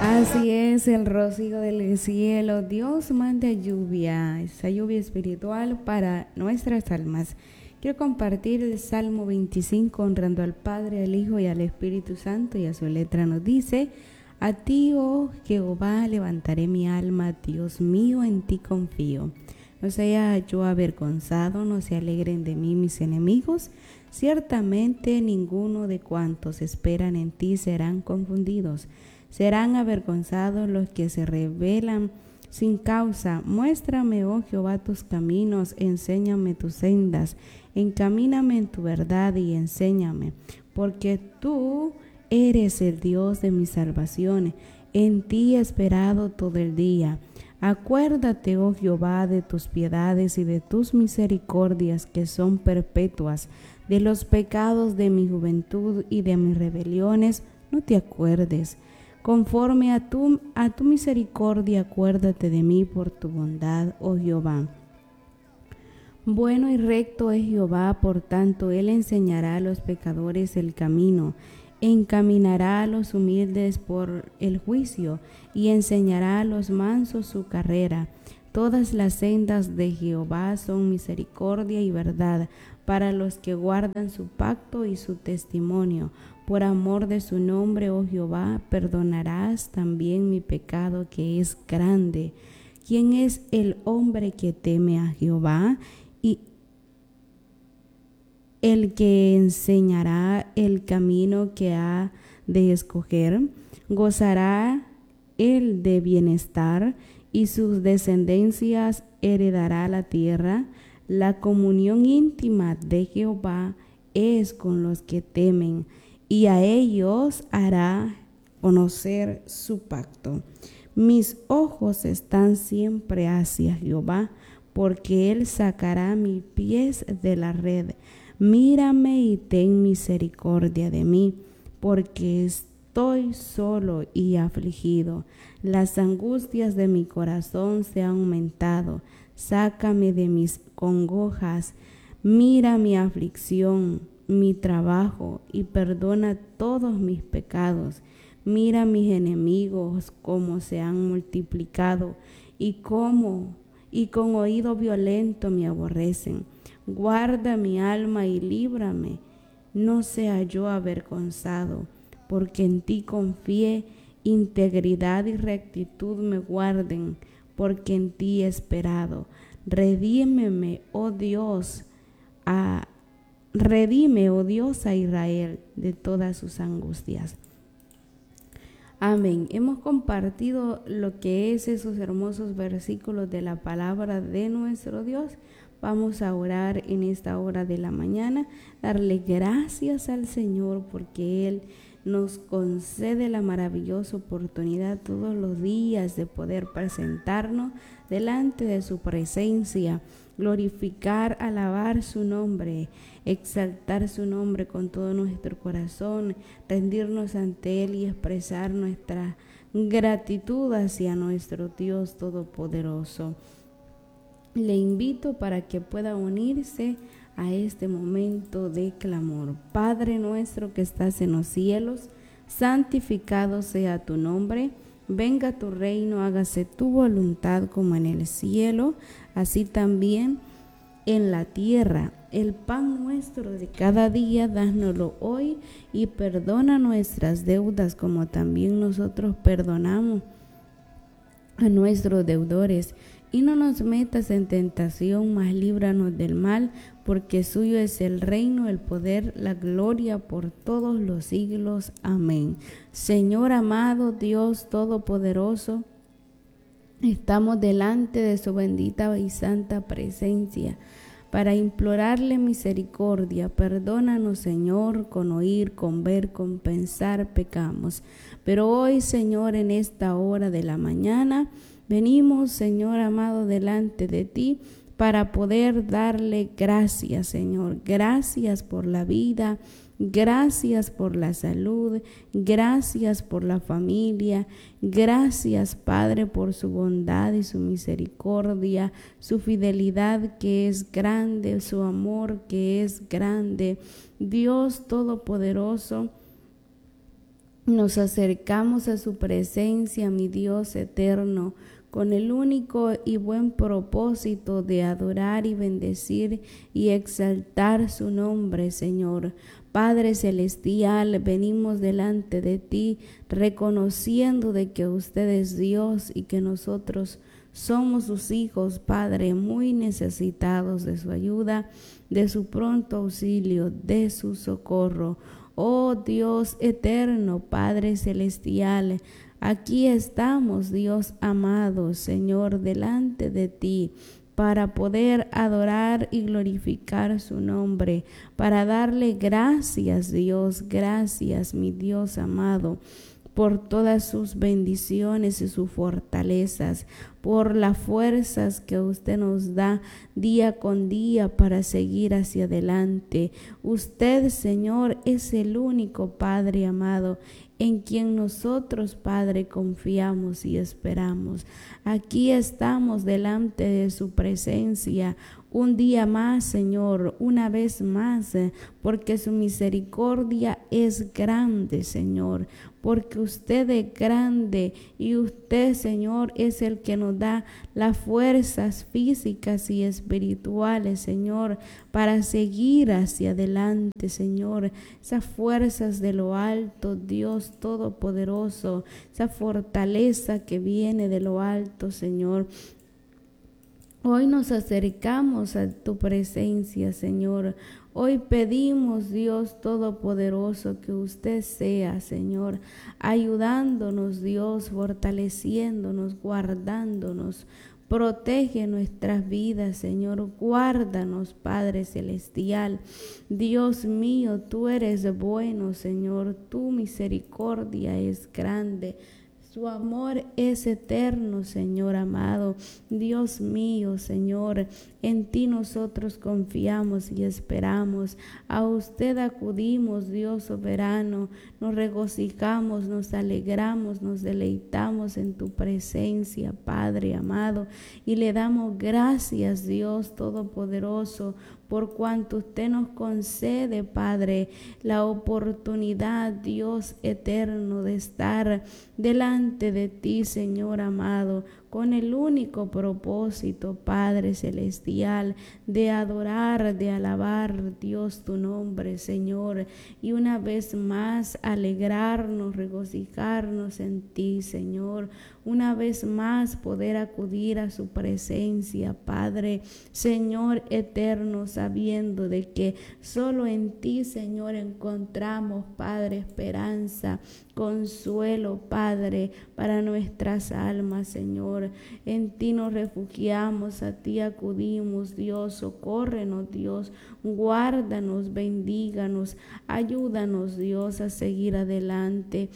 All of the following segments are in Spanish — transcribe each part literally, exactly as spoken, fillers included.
Así es, el rocío del cielo. Dios manda lluvia, esa lluvia espiritual para nuestras almas. Quiero compartir el Salmo veinticinco, honrando al Padre, al Hijo y al Espíritu Santo, y a su letra nos dice: a ti, oh Jehová, levantaré mi alma, Dios mío, en ti confío. No sea yo avergonzado, no se alegren de mí mis enemigos. Ciertamente ninguno de cuantos esperan en ti serán confundidos. Serán avergonzados los que se rebelan sin causa. Muéstrame, oh Jehová, tus caminos, enséñame tus sendas, encamíname en tu verdad y enséñame, porque tú eres el Dios de mi salvación, en ti he esperado todo el día. Acuérdate, oh Jehová, de tus piedades y de tus misericordias que son perpetuas. De los pecados de mi juventud y de mis rebeliones no te acuerdes. Conforme a tu, a tu misericordia, acuérdate de mí por tu bondad, oh Jehová. Bueno y recto es Jehová, por tanto, él enseñará a los pecadores el camino, encaminará a los humildes por el juicio, y enseñará a los mansos su carrera. Todas las sendas de Jehová son misericordia y verdad para los que guardan su pacto y su testimonio. Por amor de su nombre, oh Jehová, perdonarás también mi pecado que es grande. ¿Quién es el hombre que teme a Jehová? Y el que enseñará el camino que ha de escoger. Gozará él de bienestar, y sus descendencias heredará la tierra. La comunión íntima de Jehová es con los que temen, y a ellos hará conocer su pacto. Mis ojos están siempre hacia Jehová, porque él sacará mis pies de la red. Mírame y ten misericordia de mí, porque estoy solo y afligido. Las angustias de mi corazón se han aumentado. Sácame de mis congojas. Mira mi aflicción, mi trabajo, y perdona todos mis pecados. Mira mis enemigos cómo se han multiplicado, y cómo y con oído violento me aborrecen. Guarda mi alma y líbrame, no sea yo avergonzado, porque en ti confié. Integridad y rectitud me guarden, porque en ti he esperado. Redímeme, oh Dios, a redime, oh Dios, a Israel de todas sus angustias. Amén. Hemos compartido lo que es esos hermosos versículos de la palabra de nuestro Dios. Vamos a orar en esta hora de la mañana, darle gracias al Señor porque Él nos concede la maravillosa oportunidad todos los días de poder presentarnos delante de su presencia, glorificar, alabar su nombre, exaltar su nombre con todo nuestro corazón, rendirnos ante Él y expresar nuestra gratitud hacia nuestro Dios Todopoderoso. Le invito para que pueda unirse a este momento de clamor. Padre nuestro que estás en los cielos, santificado sea tu nombre. Venga tu reino, hágase tu voluntad como en el cielo, así también en la tierra. El pan nuestro de cada día, dánoslo hoy, y perdona nuestras deudas como también nosotros perdonamos a nuestros deudores. Y no nos metas en tentación, mas líbranos del mal, porque suyo es el reino, el poder, la gloria por todos los siglos. Amén. Señor amado, Dios Todopoderoso, estamos delante de su bendita y santa presencia para implorarle misericordia. Perdónanos, Señor, con oír, con ver, con pensar pecamos. Pero hoy, Señor, en esta hora de la mañana, venimos, Señor amado, delante de ti para poder darle gracias, Señor. Gracias por la vida, gracias por la salud, gracias por la familia, gracias, Padre, por su bondad y su misericordia, su fidelidad que es grande, su amor que es grande. Dios Todopoderoso, Nos acercamos a su presencia, mi Dios eterno, con el único y buen propósito de adorar y bendecir y exaltar su nombre, Señor. Padre celestial, venimos delante de ti reconociendo de que usted es Dios y que nosotros somos sus hijos, Padre, muy necesitados de su ayuda, de su pronto auxilio, de su socorro. Oh Dios eterno, Padre celestial, aquí estamos, Dios amado, Señor, delante de ti, para poder adorar y glorificar su nombre, para darle gracias, Dios, gracias, mi Dios amado, por todas sus bendiciones y sus fortalezas, por las fuerzas que usted nos da día con día para seguir hacia adelante. Usted, Señor, es el único Padre amado en quien nosotros, Padre, confiamos y esperamos. Aquí estamos delante de su presencia un día más, Señor, una vez más, porque su misericordia es grande, Señor, porque usted es grande y usted, Señor, es el que nos da las fuerzas físicas y espirituales, Señor, para seguir hacia adelante, Señor, esas fuerzas de lo alto, Dios Todopoderoso, esa fortaleza que viene de lo alto, Señor. Hoy nos acercamos a tu presencia, Señor. Hoy pedimos, Dios Todopoderoso, que usted sea, Señor, ayudándonos, Dios, fortaleciéndonos, guardándonos. Protege nuestras vidas, Señor. Guárdanos, Padre Celestial. Dios mío, tú eres bueno, Señor. Tu misericordia es grande. Su amor es eterno, Señor amado. Dios mío, Señor, en ti nosotros confiamos y esperamos. A usted acudimos, Dios soberano. Nos regocijamos, nos alegramos, nos deleitamos en tu presencia, Padre amado. Y le damos gracias, Dios Todopoderoso, por cuanto usted nos concede, Padre, la oportunidad, Dios eterno, de estar delante de ti, Señor amado, con el único propósito, Padre celestial, de adorar, de alabar, Dios, tu nombre, Señor, y una vez más alegrarnos, regocijarnos en ti, Señor, una vez más poder acudir a su presencia, Padre, Señor eterno, sabiendo de que solo en ti, Señor, encontramos, Padre, esperanza, consuelo, Padre, para nuestras almas, Señor. En ti nos refugiamos, a ti acudimos, Dios. Socórrenos, Dios. Guárdanos, bendíganos, ayúdanos, Dios, a seguir adelante,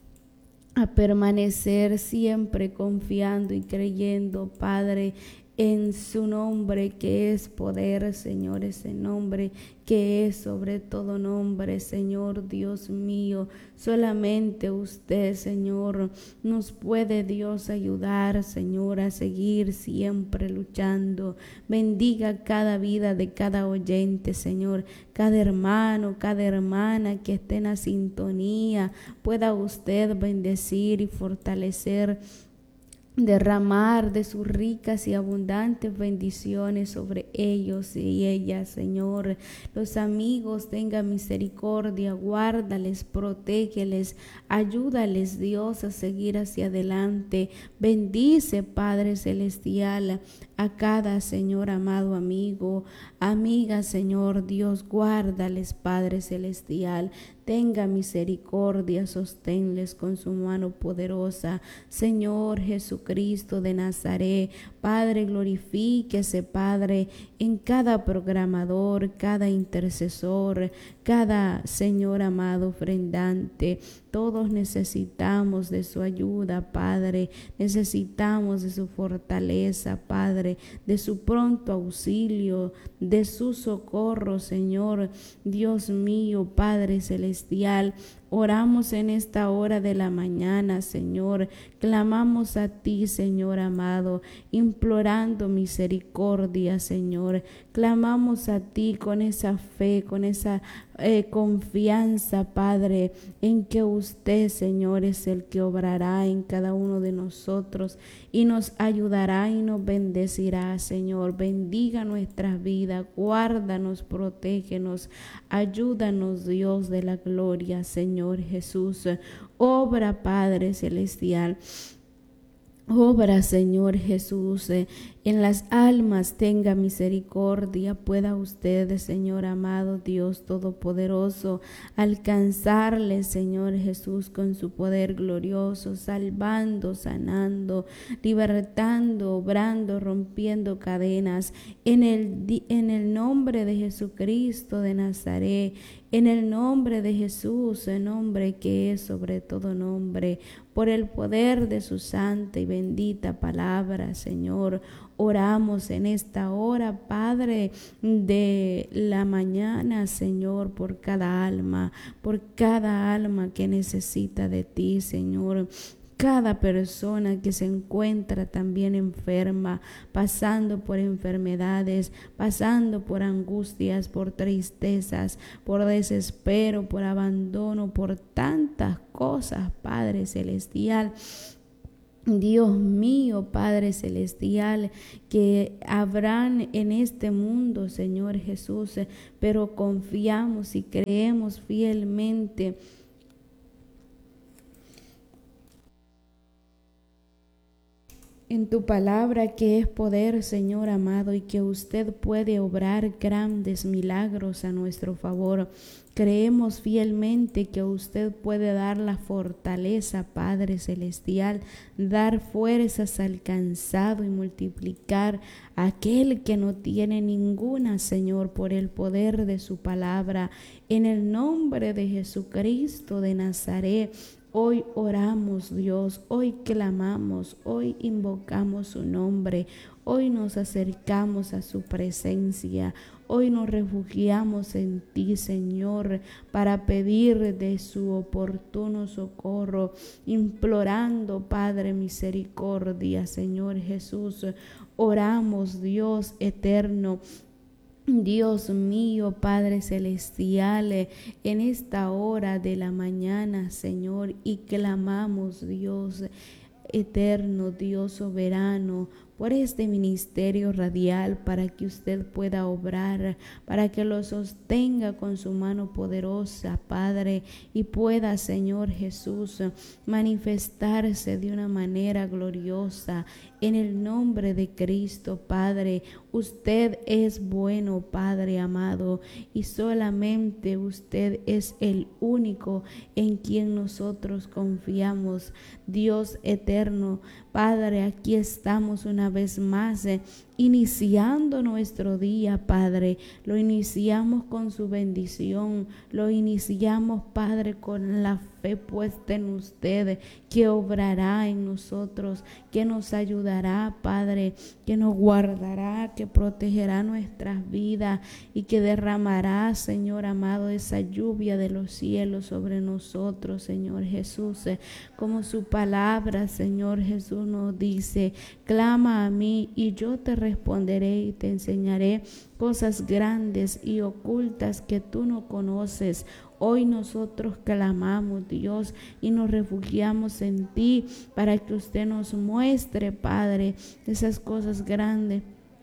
a permanecer siempre confiando y creyendo, Padre, en su nombre que es poder, Señor, ese nombre que es sobre todo nombre, Señor, Dios mío. Solamente usted, Señor, nos puede, Dios, ayudar, Señor, a seguir siempre luchando. Bendiga cada vida de cada oyente, Señor, cada hermano, cada hermana que esté en la sintonía. Pueda usted bendecir y fortalecer, derramar de sus ricas y abundantes bendiciones sobre ellos y ellas, Señor. Los amigos, tenga misericordia, guárdales, protégeles, ayúdales, Dios, a seguir hacia adelante. Bendice, Padre Celestial, a cada, Señor, amado amigo, amiga, Señor, Dios, guárdales, Padre Celestial. Tenga misericordia, sosténles con su mano poderosa. Señor Jesucristo de Nazaret, Padre, glorifíquese, Padre, en cada programador, cada intercesor, cada, Señor amado, ofrendante. Todos necesitamos de su ayuda, Padre. Necesitamos de su fortaleza, Padre, de su pronto auxilio, de su socorro, Señor. Dios mío, Padre Celestial, Oramos en esta hora de la mañana, Señor. Clamamos a ti, Señor amado, implorando misericordia, Señor. Clamamos a ti con esa fe, con esa eh, confianza, Padre, en que usted, Señor, es el que obrará en cada uno de nosotros y nos ayudará y nos bendecirá, Señor. Bendiga nuestras vidas, guárdanos, protégenos, ayúdanos, Dios de la gloria, Señor Jesús. Obra, Padre celestial. Obra, Señor Jesús, eh, en las almas tenga misericordia. Pueda usted, Señor amado, Dios Todopoderoso, alcanzarle, Señor Jesús, con su poder glorioso, salvando, sanando, libertando, obrando, rompiendo cadenas. En el, en el nombre de Jesucristo de Nazaret, en el nombre de Jesús, el nombre que es sobre todo nombre, por el poder de su santa y bendita palabra, Señor, oramos en esta hora, Padre, de la mañana, Señor, por cada alma, por cada alma que necesita de ti, Señor. Cada persona que se encuentra también enferma, pasando por enfermedades, pasando por angustias, por tristezas, por desespero, por abandono, por tantas cosas, Padre Celestial. Dios mío, Padre Celestial, que habrán en este mundo, Señor Jesús, pero confiamos y creemos fielmente en tu palabra, que es poder, Señor amado, y que usted puede obrar grandes milagros a nuestro favor. Creemos fielmente que usted puede dar la fortaleza, Padre Celestial, dar fuerzas al cansado y multiplicar a aquel que no tiene ninguna, Señor, por el poder de su palabra. En el nombre de Jesucristo de Nazaret, hoy oramos, Dios, hoy clamamos, hoy invocamos su nombre, hoy nos acercamos a su presencia, hoy nos refugiamos en ti, Señor, para pedir de su oportuno socorro, implorando, Padre, misericordia, Señor Jesús. Oramos, Dios eterno, Dios mío, Padre Celestial, en esta hora de la mañana, Señor, y clamamos, Dios eterno, Dios soberano, por este ministerio radial, para que usted pueda obrar, para que lo sostenga con su mano poderosa, Padre, y pueda, Señor Jesús, manifestarse de una manera gloriosa. En el nombre de Cristo, Padre, usted es bueno, Padre amado, y solamente usted es el único en quien nosotros confiamos. Dios eterno, Padre, aquí estamos una vez más, eh, iniciando nuestro día, Padre. Lo iniciamos con su bendición, lo iniciamos, Padre, con la fe puesta en usted, que obrará en nosotros, que nos ayudará, Padre, que nos guardará, que protegerá nuestras vidas y que derramará, Señor amado, esa lluvia de los cielos sobre nosotros, Señor Jesús, eh, como su palabra, Señor Jesús, nos dice: clama a mí y yo te responderé y te enseñaré cosas grandes y ocultas que tú no conoces. Hoy nosotros clamamos, Dios, y nos refugiamos en ti para que usted nos muestre, Padre, esas cosas grandes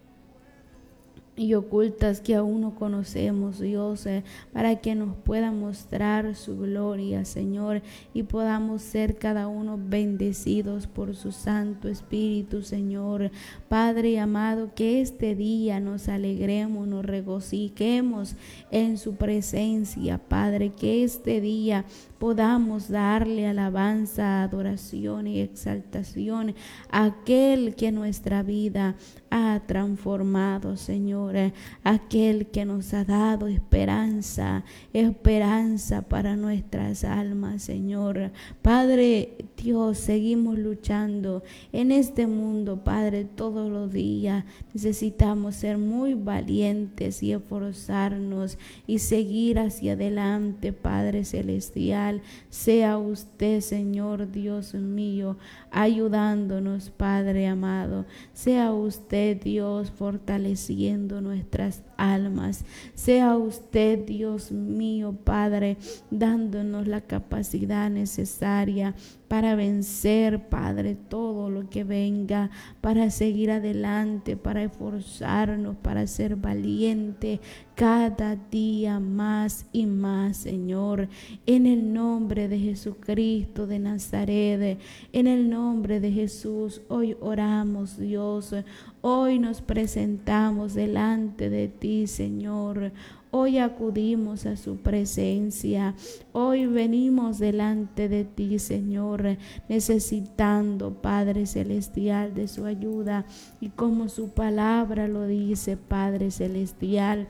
y ocultas que aún no conocemos, Dios, eh, para que nos pueda mostrar su gloria, Señor, y podamos ser cada uno bendecidos por su Santo Espíritu, Señor. Padre amado, que este día nos alegremos, nos regociquemos en su presencia, Padre, que este día podamos darle alabanza, adoración y exaltación a aquel que nuestra vida ha transformado, Señor. Señor, aquel que nos ha dado esperanza, esperanza para nuestras almas, Señor. Padre Dios, seguimos luchando en este mundo, Padre, todos los días. Necesitamos ser muy valientes y esforzarnos y seguir hacia adelante, Padre Celestial. Sea usted, Señor Dios mío, ayudándonos, Padre amado. Sea usted, Dios, fortaleciendo nuestras almas. Sea usted, Dios mío, Padre, dándonos la capacidad necesaria para vencer, Padre, todo lo que venga, para seguir adelante, para esforzarnos, para ser valiente cada día más y más, Señor. En el nombre de Jesucristo de Nazaret, en el nombre de Jesús, hoy oramos, Dios. Hoy nos presentamos delante de ti, Señor. Hoy acudimos a su presencia. Hoy venimos delante de ti, Señor, necesitando, Padre Celestial, de su ayuda. Y como su palabra lo dice, Padre Celestial,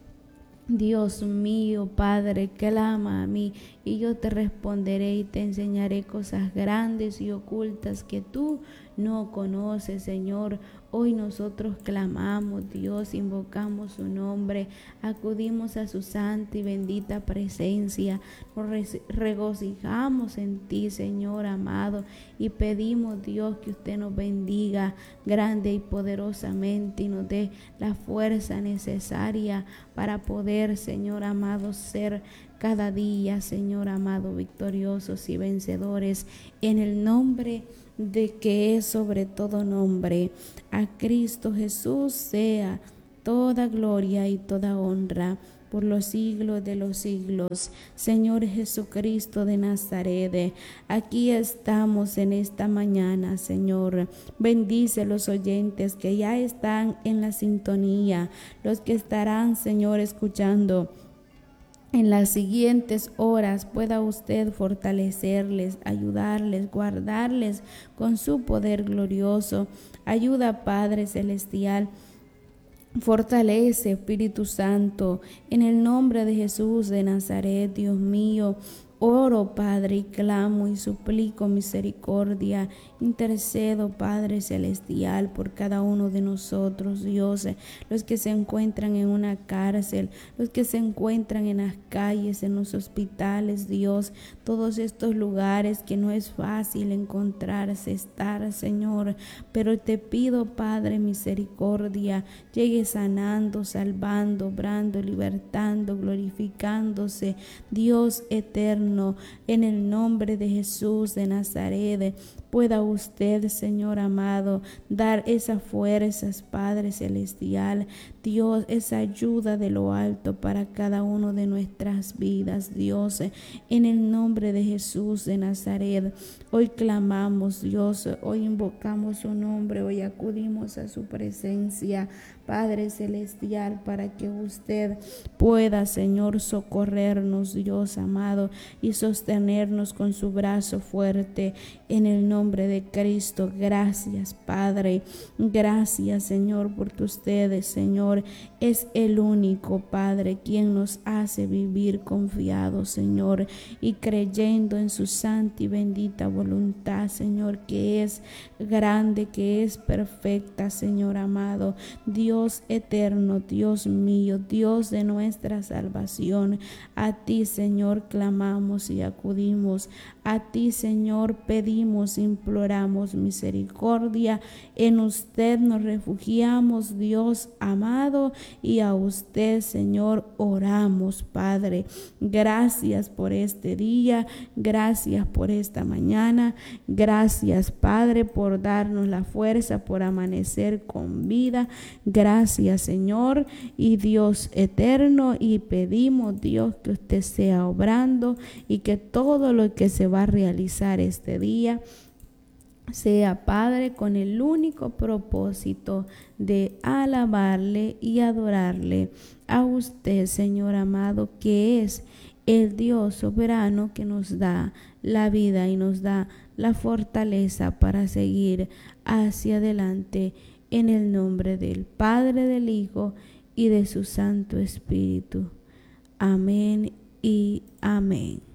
Dios mío, Padre, clama a mí y yo te responderé y te enseñaré cosas grandes y ocultas que tú no conoces, Señor. Hoy nosotros clamamos, Dios, invocamos su nombre, acudimos a su santa y bendita presencia, nos regocijamos en ti, Señor amado, y pedimos, Dios, que usted nos bendiga grande y poderosamente y nos dé la fuerza necesaria para poder, Señor amado, ser cada día, Señor amado, victoriosos y vencedores en el nombre de que es sobre todo nombre. A Cristo Jesús sea toda gloria y toda honra por los siglos de los siglos. Señor Jesucristo de Nazaret, aquí estamos en esta mañana, Señor. Bendice los oyentes que ya están en la sintonía, los que estarán, Señor, escuchando en las siguientes horas. Pueda usted fortalecerles, ayudarles, guardarles con su poder glorioso. Ayuda, Padre Celestial. Fortalece, Espíritu Santo, en el nombre de Jesús de Nazaret, Dios mío. Oro, Padre, y clamo y suplico misericordia. Intercedo, Padre Celestial, por cada uno de nosotros, Dios, los que se encuentran en una cárcel, los que se encuentran en las calles, en los hospitales, Dios, todos estos lugares que no es fácil encontrarse, estar, Señor, pero te pido, Padre, misericordia, llegue sanando, salvando, obrando, libertando, glorificándose, Dios eterno. En el nombre de Jesús de Nazaret, pueda usted, Señor amado, dar esas fuerzas, Padre Celestial, Dios, esa ayuda de lo alto para cada uno de nuestras vidas, Dios, en el nombre de Jesús de Nazaret. Hoy clamamos, Dios, hoy invocamos su nombre, hoy acudimos a su presencia, Padre Celestial, para que usted pueda, Señor, socorrernos, Dios amado, y sostenernos con su brazo fuerte en el nombre de Cristo. Gracias, Padre. Gracias, Señor, porque usted, Señor, es el único, Padre, quien nos hace vivir confiados, Señor, y creyendo en su santa y bendita voluntad, Señor, que es grande, que es perfecta, Señor amado. Dios eterno, Dios mío, Dios de nuestra salvación, a ti, Señor, clamamos y acudimos. A ti, Señor, pedimos, imploramos misericordia. En usted nos refugiamos, Dios amado, y a usted, Señor, oramos, Padre. Gracias por este día, gracias por esta mañana, gracias, Padre, por darnos la fuerza, por amanecer con vida. Gracias, Señor y Dios eterno, y pedimos, Dios, que usted sea obrando y que todo lo que se va a realizar este día sea, Padre, con el único propósito de alabarle y adorarle a usted, Señor amado, que es el Dios soberano que nos da la vida y nos da la fortaleza para seguir hacia adelante, en el nombre del Padre, del Hijo y de su Santo Espíritu. Amén y amén.